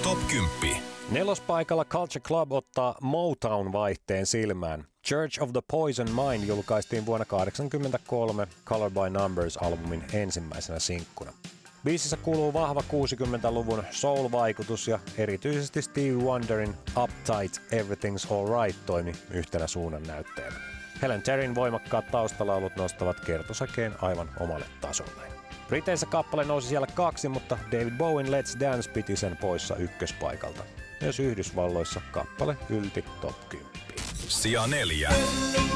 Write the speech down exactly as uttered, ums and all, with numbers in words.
Top kymmenen. Nelospaikalla Culture Club ottaa Motown-vaihteen silmään. Church of the Poison Mind julkaistiin vuonna tuhatyhdeksänsataakahdeksankymmentäkolme Color by Numbers-albumin ensimmäisenä sinkkuna. Biisissä kuuluu vahva kuusikymmentäluvun soul-vaikutus ja erityisesti Stevie Wonderin Uptight Everything's Alright toimi yhtenä suunnannäyttäjänä. Helen Terryn voimakkaat taustalaulut nostavat kertosäkeen aivan omalle tasolleen. Briteissä kappale nousi siellä kaksi, mutta David Bowen Let's Dance piti sen poissa ykköspaikalta. Myös Yhdysvalloissa kappale ylti top kymmenen. Sija neljä.